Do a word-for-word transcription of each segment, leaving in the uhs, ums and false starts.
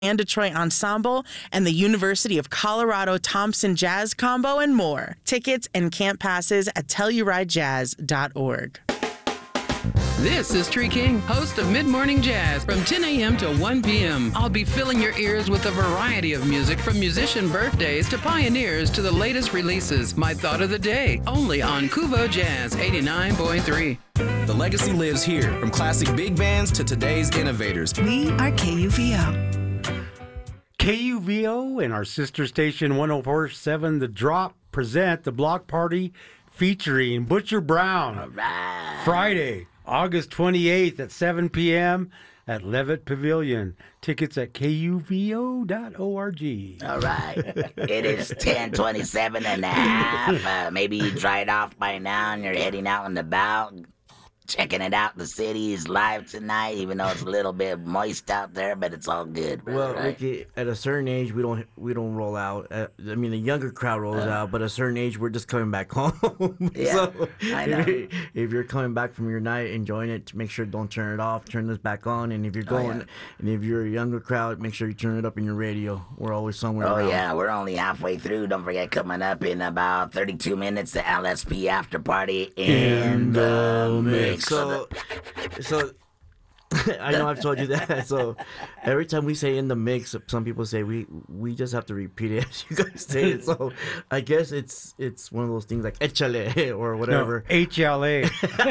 and Detroit Ensemble, and the University of Colorado Thompson Jazz Combo, and more. Tickets and camp passes at telluride jazz dot org. This is Tree King, host of Mid Morning Jazz from ten a.m. to one p.m. I'll be filling your ears with a variety of music from musician birthdays to pioneers to the latest releases. My thought of the day, only on Kuvo Jazz eighty-nine point three. The legacy lives here, from classic big bands to today's innovators. We are K U V O. K U V O and our sister station one oh four point seven The Drop present the Block Party featuring Butcher Brown. All right. Friday, August twenty-eighth at seven p.m. at Levitt Pavilion. Tickets at K U V O dot org. All right. It is ten twenty-seven and a half. Uh, maybe you dried off by now and you're heading out and about. Checking it out. The city is live tonight, even though it's a little bit moist out there, but it's all good, brother, Well, right? Ricky, at a certain age, we don't we don't roll out. Uh, I mean, the younger crowd rolls Uh, out, but at a certain age, we're just coming back home. Yeah, so I know. If, you- if you're coming back from your night, enjoying it, make sure don't turn it off. Turn this back on, and if you're Oh, going, yeah. and if you're a younger crowd, make sure you turn it up in your radio. We're always somewhere. Oh, around. yeah, we're only halfway through. Don't forget, coming up in about thirty-two minutes, the L S P after party in the mix. So, so I know I've told you that. So every time we say in the mix, some people say we we just have to repeat it as you guys say it. So I guess it's it's one of those things like échale or whatever. No, H L A.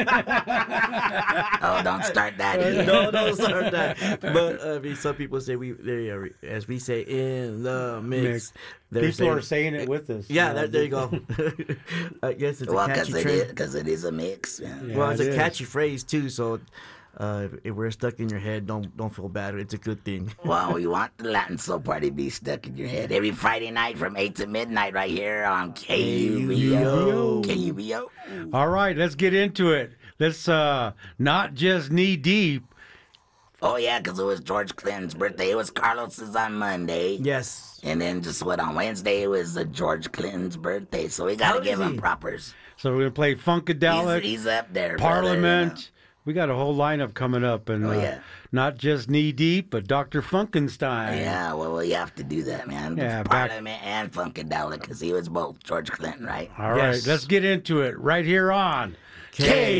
Oh, don't start that either. no, don't start that. But uh, I mean, some people say we they are, as we say in the mix. Mix. they're People saying- are saying it with us. Yeah, You know, there, there you go. I guess it's Well, a because catchy it, trend. is- 'cause it is a mix. Yeah. Yeah, Well, it's it a is. catchy phrase too. So uh, if, if we're stuck in your head, don't don't feel bad. It's a good thing. Well, we want the Latin Soul Party to be stuck in your head every Friday night from eight to midnight right here on K U V O. K U V O. All right, let's get into it. Let's uh, not just knee deep. Oh, yeah, because it was George Clinton's birthday. It was Carlos's on Monday. Yes. And then just what, on Wednesday, it was uh, George Clinton's birthday. So we got How to give is him he? propers. So we're gonna play Funkadelic, He's, he's up there, brother, Parliament. you We got a whole lineup coming up, and Oh, uh, yeah. not just knee deep, but Doctor know. Funkenstein. Yeah, well, well, you have to do that, man. Yeah, back- Parliament and Funkadelic, because he was both George Clinton, right? All right, Yes. let's get into it right here on K